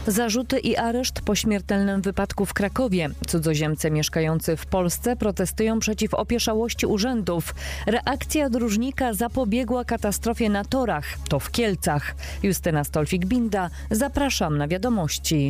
Zarzuty i areszt po śmiertelnym wypadku w Krakowie. Cudzoziemcy mieszkający w Polsce protestują przeciw opieszałości urzędów. Reakcja dróżnika zapobiegła katastrofie na torach. To w Kielcach. Justyna Stolfik-Binda. Zapraszam na wiadomości.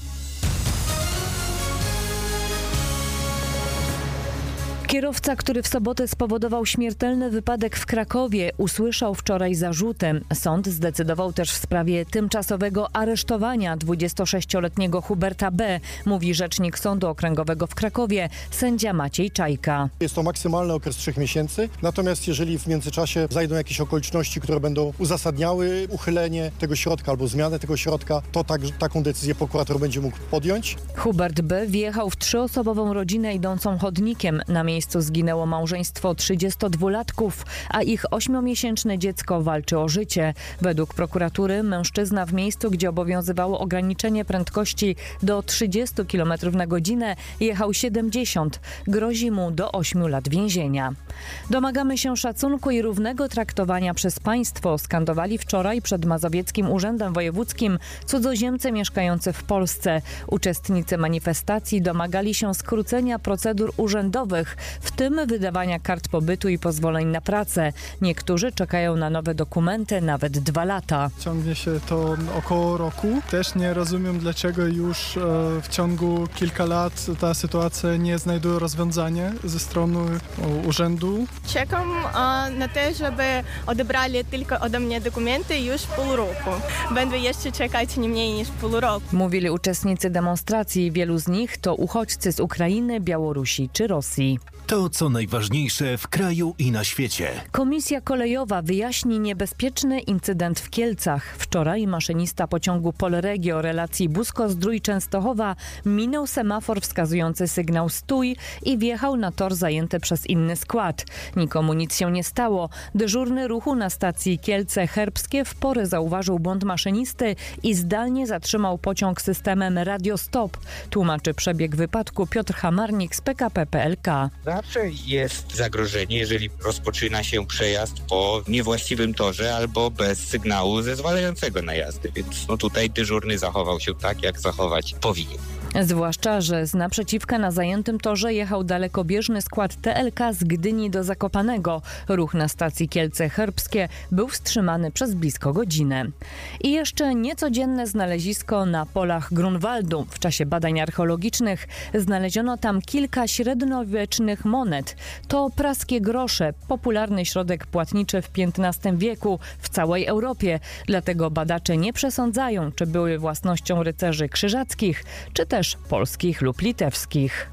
Kierowca, który w sobotę spowodował śmiertelny wypadek w Krakowie, usłyszał wczoraj zarzuty. Sąd zdecydował też w sprawie tymczasowego aresztowania 26-letniego Huberta B., mówi rzecznik Sądu Okręgowego w Krakowie, sędzia Maciej Czajka. Jest to maksymalny okres 3 miesięcy, natomiast jeżeli w międzyczasie zajdą jakieś okoliczności, które będą uzasadniały uchylenie tego środka albo zmianę tego środka, to taką decyzję prokurator będzie mógł podjąć. Hubert B. wjechał w 3-osobową rodzinę idącą chodnikiem. Na miejscu zginęło małżeństwo 32-latków, a ich 8-miesięczne dziecko walczy o życie. Według prokuratury mężczyzna w miejscu, gdzie obowiązywało ograniczenie prędkości do 30 km na godzinę, jechał 70. Grozi mu do 8 lat więzienia. Domagamy się szacunku i równego traktowania przez państwo, skandowali wczoraj przed Mazowieckim Urzędem Wojewódzkim cudzoziemcy mieszkający w Polsce. Uczestnicy manifestacji domagali się skrócenia procedur urzędowych, w tym wydawania kart pobytu i pozwoleń na pracę. Niektórzy czekają na nowe dokumenty nawet 2 lata. Ciągnie się to około roku. Też nie rozumiem, dlaczego już w ciągu kilka lat ta sytuacja nie znajduje rozwiązania ze strony urzędu. Czekam na to, żeby odebrali tylko ode mnie dokumenty już pół roku. Będę jeszcze czekać nie mniej niż pół roku. Mówili uczestnicy demonstracji. Wielu z nich to uchodźcy z Ukrainy, Białorusi czy Rosji. To, co najważniejsze w kraju i na świecie. Komisja kolejowa wyjaśni niebezpieczny incydent w Kielcach. Wczoraj maszynista pociągu Polregio relacji Busko-Zdrój-Częstochowa minął semafor wskazujący sygnał stój i wjechał na tor zajęty przez inny skład. Nikomu nic się nie stało. Dyżurny ruchu na stacji Kielce-Herbskie w porę zauważył błąd maszynisty i zdalnie zatrzymał pociąg systemem Radio Stop. Tłumaczy przebieg wypadku Piotr Hamarnik z PKP PLK. Zawsze jest zagrożenie, jeżeli rozpoczyna się przejazd po niewłaściwym torze albo bez sygnału zezwalającego na jazdę, więc tutaj dyżurny zachował się tak, jak zachować powinien. Zwłaszcza, że z naprzeciwka na zajętym torze jechał dalekobieżny skład TLK z Gdyni do Zakopanego. Ruch na stacji Kielce-Herbskie był wstrzymany przez blisko godzinę. I jeszcze niecodzienne znalezisko na polach Grunwaldu. W czasie badań archeologicznych znaleziono tam kilka średniowiecznych monet. To praskie grosze, popularny środek płatniczy w XV wieku w całej Europie. Dlatego badacze nie przesądzają, czy były własnością rycerzy krzyżackich, czy też polskich lub litewskich.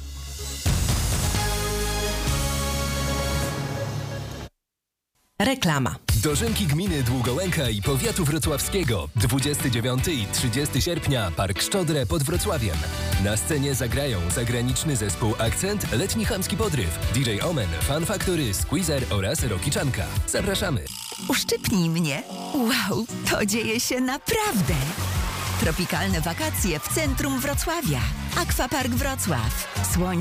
Reklama. Dożynki gminy Długołęka i powiatu wrocławskiego. 29 i 30 sierpnia Park Szczodrę pod Wrocławiem. Na scenie zagrają zagraniczny zespół Akcent, letni chamski podryw, DJ Omen, Fan Factory, Squeezer oraz Rockiczanka. Zapraszamy. Uszczypnij mnie. Wow, to dzieje się naprawdę. Tropikalne wakacje w centrum Wrocławia. Aquapark Wrocław. Słońce.